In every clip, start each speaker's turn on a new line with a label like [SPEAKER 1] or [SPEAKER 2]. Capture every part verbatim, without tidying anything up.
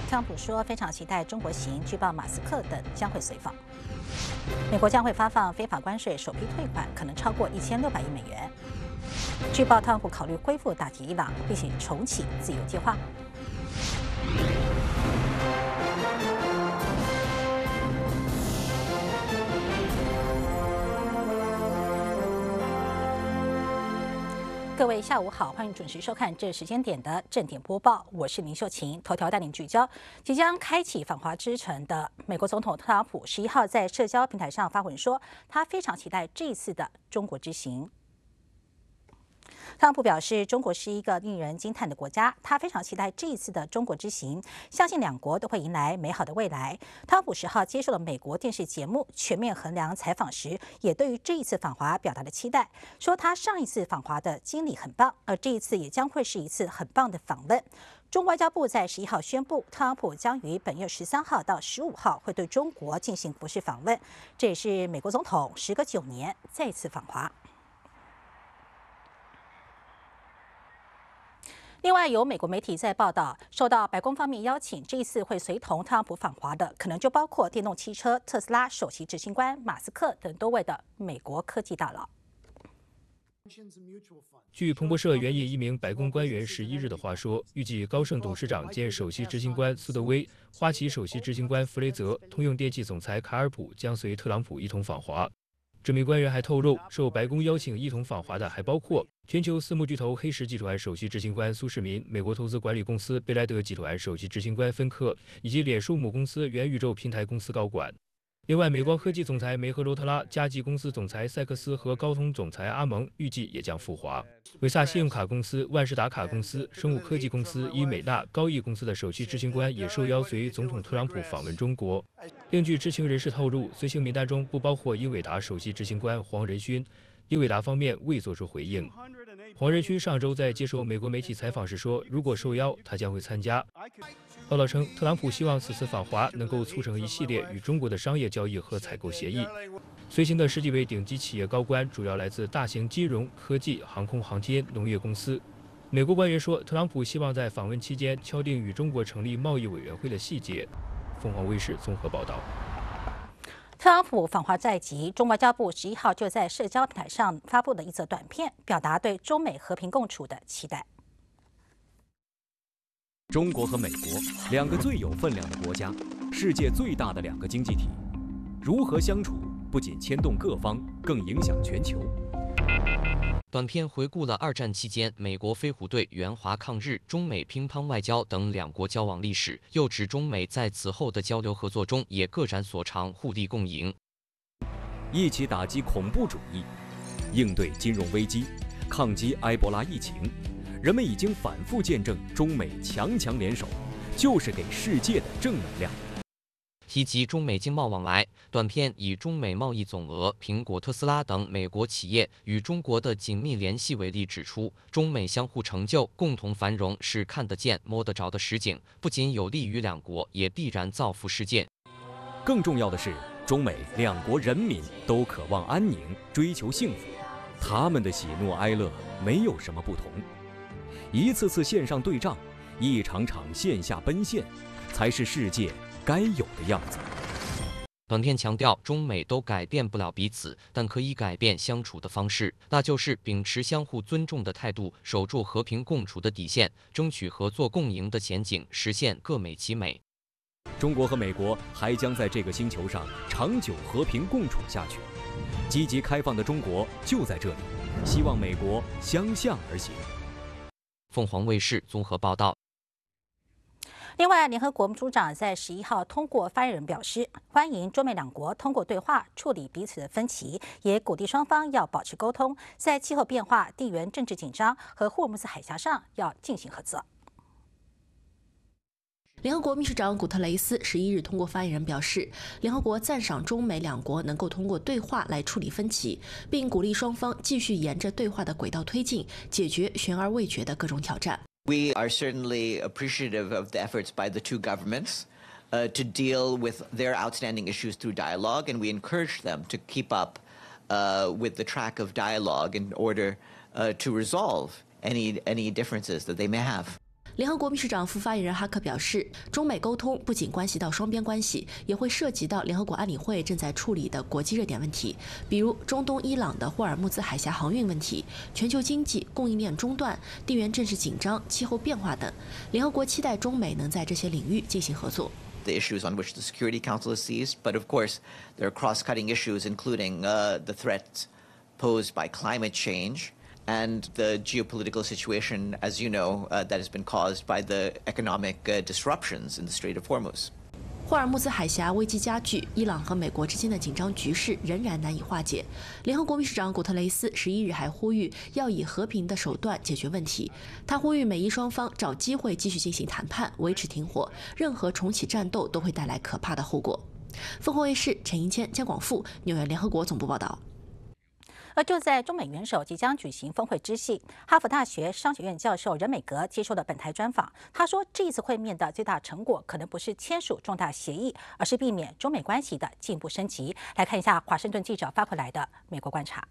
[SPEAKER 1] 特朗普说非常期待中国行，据报马斯克等将会随访。美国将会发放非法关税，首批退款可能超过一千六百亿美元。据报特朗普考虑恢复打击伊朗，并且重启自由计划。各位下午好，欢迎准时收看这时间点的正点播报，我是林秀琴。头条带领聚焦，即将开启访华之程的美国总统特朗普十一号在社交平台上发文说，他非常期待这一次的中国之行。特朗普表示，中国是一个令人惊叹的国家，他非常期待这一次的中国之行，相信两国都会迎来美好的未来。特朗普十号接受了美国电视节目《全面衡量》采访时，也对于这一次访华表达了期待，说他上一次访华的经历很棒，而这一次也将会是一次很棒的访问。中国外交部在十一号宣布，特朗普将于本月十三号到十五号会对中国进行国事访问，这也是美国总统时隔九年再次访华。另外，有美国媒体在报道，受到白宫方面邀请，这一次会随同特朗普访华的，可能就包括电动汽车特斯拉首席执行官马斯克等多位的美国科技大佬。
[SPEAKER 2] 据彭博社援引一名白宫官员十一日的话说，预计高盛董事长兼首席执行官苏德威、花旗首席执行官弗雷泽、通用电气总裁卡尔普将随特朗普一同访华。这名官员还透露，受白宫邀请一同访华的还包括全球私募巨头黑石集团首席执行官苏世民、美国投资管理公司贝莱德集团首席执行官芬克，以及脸书母公司元宇宙平台公司高管。另外，美光科技总裁梅赫罗特拉、嘉际公司总裁塞克斯和高通总裁阿蒙预计也将赴华。维萨信用卡公司、万事达卡公司、生物科技公司、伊美纳、高毅公司的首席执行官也受邀随总统特朗普访问中国。另据知情人士透露，随行名单中不包括英伟达首席执行官黄仁勋，英伟达方面未做出回应。黄仁勋上周在接受美国媒体采访时说，如果受邀，他将会参加。报道称，特朗普希望此次访华能够促成一系列与中国的商业交易和采购协议。随行的十几位顶级企业高官主要来自大型金融、科技、航空航天、农业公司。美国官员说，特朗普希望在访问期间敲定与中国成立贸易委员会的细节。凤凰卫视综合报道。
[SPEAKER 1] 特朗普访华在即，中外交部十一号就在社交平台上发布了一则短片，表达对中美和平共处的期待。
[SPEAKER 3] 中国和美国两个最有分量的国家，世界最大的两个经济体，如何相处不仅牵动各方，更影响全球。
[SPEAKER 4] 短片回顾了二战期间美国飞虎队援华抗日、中美乒乓外交等两国交往历史，又指中美在此后的交流合作中也各展所长，互利共赢，
[SPEAKER 3] 一起打击恐怖主义，应对金融危机，抗击埃博拉疫情。人们已经反复见证中美强强联手，就是给世界的正能量。
[SPEAKER 4] 提及中美经贸往来，短片以中美贸易总额、苹果、特斯拉等美国企业与中国的紧密联系为例，指出中美相互成就、共同繁荣是看得见、摸得着的实景，不仅有利于两国，也必然造福世界。
[SPEAKER 3] 更重要的是，中美两国人民都渴望安宁，追求幸福，他们的喜怒哀乐没有什么不同。一次次线上对仗，一场场线下奔现，才是世界该有的样子。
[SPEAKER 4] 短片强调，中美都改变不了彼此，但可以改变相处的方式，那就是秉持相互尊重的态度，守住和平共处的底线，争取合作共赢的前景，实现各美其美。
[SPEAKER 3] 中国和美国还将在这个星球上长久和平共处下去。积极开放的中国就在这里，希望美国相向而行。
[SPEAKER 4] 凤凰卫视综合报道。
[SPEAKER 1] 另外，联合国秘书长在十一号通过发言人表示，欢迎中美两国通过对话处理彼此的分歧，也鼓励双方要保持沟通，在气候变化、地缘政治紧张和霍尔木兹海峡上要进行合作。
[SPEAKER 5] 联合国秘书长古特雷斯十一日通过发言人表示，联合国赞赏中美两国能够通过对话来处理分歧，并鼓励双方继续沿着对话的轨道推进，解决悬而未决的各种挑战。
[SPEAKER 6] We are certainly appreciative of the efforts by the two governments uh, to deal with their outstanding issues through dialogue, and we encourage them to keep up uh, with the track of dialogue in order uh, to resolve any any differences that they may have.
[SPEAKER 5] 联合国秘书长副发言人哈克表示，中美沟通不仅关系到双边关系，也会涉及到联合国安理会正在处理的国际热点问题，比如中东伊朗的霍尔木兹海峡航运问题、全球经济供应链中断、地缘政治紧张、气候变化等。联合国期待中美能在这些领域进行合作。
[SPEAKER 6] The issues on which the Security Council is seized, but of course, there are cross-cutting issues, including uh, the threats posed by climate change and the geopolitical situation, as you know, uh, that has been caused by the economic uh, disruptions in the Strait of Hormuz.
[SPEAKER 5] 霍尔木兹海峡危机加剧，伊朗和美国之间的紧张局势仍然难以化解。联合国秘书长古特雷斯十一日还呼吁要以和平的手段解决问题。他呼吁美伊双方找机会继续进行谈判，维持停火。任何重启战斗都会带来可怕的后果。凤凰卫视陈银谦、江广富，纽约联合国总部报道。
[SPEAKER 1] 而就在中美元首即将举行峰会之际，哈佛大学商学院教授任美格接受了本台专访。他说，这一次会面的最大成果可能不是签署重大协议，而是避免中美关系的进一步升级。来看一下华盛顿记者发回来的美国观察。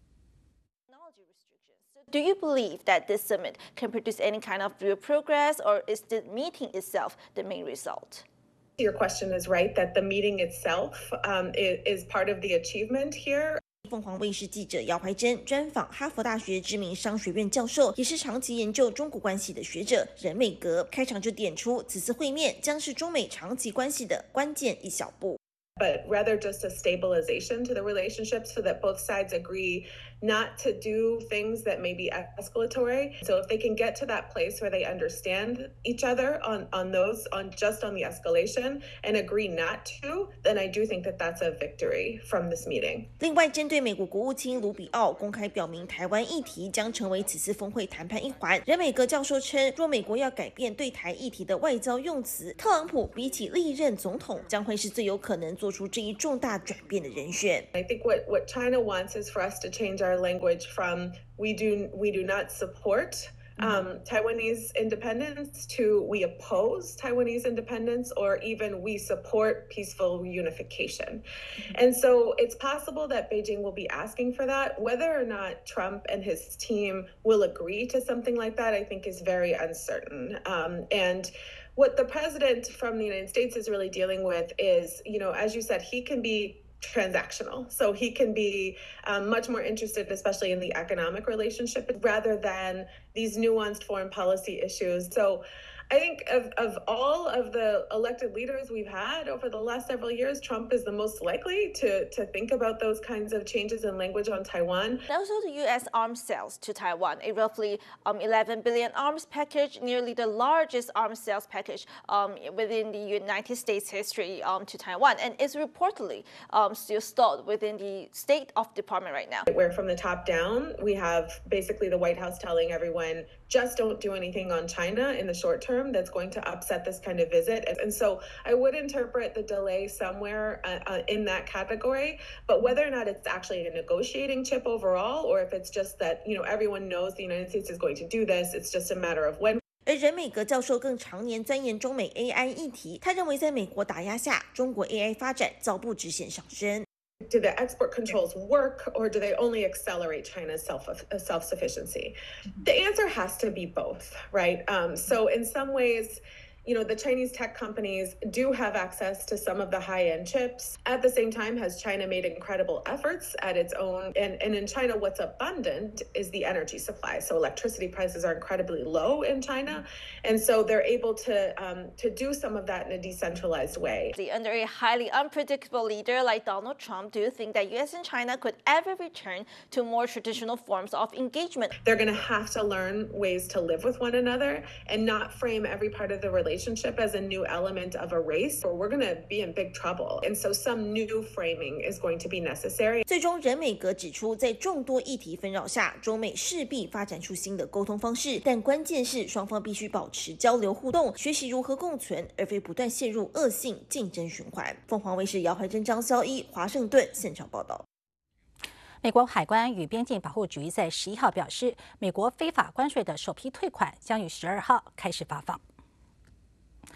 [SPEAKER 7] Do you believe that this summit can produce any kind of real progress, or is the meeting itself the main result?
[SPEAKER 8] Your question is right that the meeting itself um, is, is part of the achievement here.
[SPEAKER 7] 凤凰卫视记者姚怀珍专访哈佛大学知名商学院教授，也是长期研究中国关系的学者任美格，开场就点出此次会面将是中美长期关系的关键一小步。
[SPEAKER 8] But rather just a stabilization to the relationship so that both sides agree not to do things that may be escalatory. So if they can get to that place where they understand each other on, on those, on just on the escalation and agree not to, then I do think that that's a victory from this meeting.
[SPEAKER 7] 另外，针对美国国务卿卢比奥公开表明台湾议题将成为此次峰会谈判一环，任美格教授称，若美国要改变对台议题的外交用词，特朗普比起历任总统将会是最有可能做出这一重大转变的人选。
[SPEAKER 8] I think what, what China wants is for us to change our language from we do we do not support um, Taiwanese independence to we oppose Taiwanese independence, or even we support peaceful reunification. And so it's possible that Beijing will be asking for that. Whether or not Trump and his team will agree to something like that, I think is very uncertain. Um, and what the president from the United States is really dealing with is, you know, as you said, he can be transactional. So he can be um, much more interested, especially in the economic relationship, rather than these nuanced foreign policy issues. So I think of, of all of the elected leaders we've had over the last several years, Trump is the most likely to, to think about those kinds of changes in language on Taiwan.
[SPEAKER 7] And also the U S arms sales to Taiwan, a roughly um, eleven billion arms package, nearly the largest arms sales package um, within the United States history um, to Taiwan, and is reportedly um, still stalled within the State of Department right now.
[SPEAKER 8] Where from the top down, we have basically the White House telling everyone, just don't do anything on China in the short term that's going to upset this kind of visit. And so I would interpret the delay somewhere uh, uh, in that category, but whether or not it's actually a negotiating chip overall, or if it's just that, you know, everyone knows the United States is going to do this, it's just a matter of when.
[SPEAKER 7] 而任美格教授更常年钻研中美 A I 议题，他认为在美国打压下，中国 A I 发展遭不直线上升。
[SPEAKER 8] Do the export controls work, or do they only accelerate China's self self-sufficiency? The answer has to be both, right? Um, so in some ways, you know, the Chinese tech companies do have access to some of the high-end chips. At the same time, has China made incredible efforts at its own? And, and in China, what's abundant is the energy supply. So electricity prices are incredibly low in China. And so they're able to, um, to do some of that in a decentralized way.
[SPEAKER 7] Under a highly unpredictable leader like Donald Trump, do you think that U S and China could ever return to more traditional forms of engagement?
[SPEAKER 8] They're going to have to learn ways to live with one another and not frame every part of the relationship as a new element of a race, or we're going to be in big trouble. And so some new framing is going to be necessary.
[SPEAKER 7] 最终，任美格指出，在众多议题纷扰下，中美势必发展出新的沟通方式，但关键是双方必须保持交流互动，学习如何共存，而非不断陷入恶性竞争循环。凤凰卫视姚怀珍、张潇一，华盛顿现场报道。
[SPEAKER 1] 美国海关与边境保护局在十一号表示，美国非法关税的首批退款将于十二号开始发放。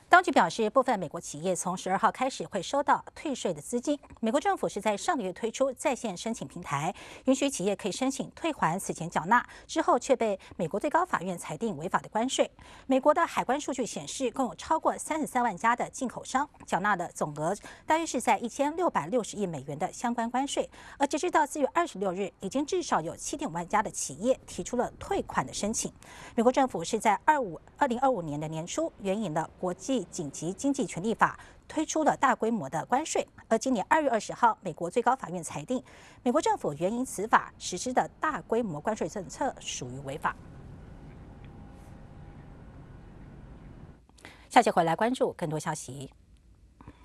[SPEAKER 1] 当局表示，部分美国企业从十二号开始会收到退税的资金。美国政府是在上个月推出在线申请平台，允许企业可以申请退还此前缴纳之后却被美国最高法院裁定违法的关税。美国的海关数据显示，共有超过三十三万家的进口商缴纳的总额大约是在一千六百六十亿美元的相关关税。而截至到四月二十六日，已经至少有七点五万家的企业提出了退款的申请。美国政府是在二五二零二五年的年初援引了国际紧急经济权利法，推出了大规模的关税。而今年二月二十号，美国最高法院裁定，美国政府援引此法实施的大规模关税政策属于违法。下节回来关注更多消息。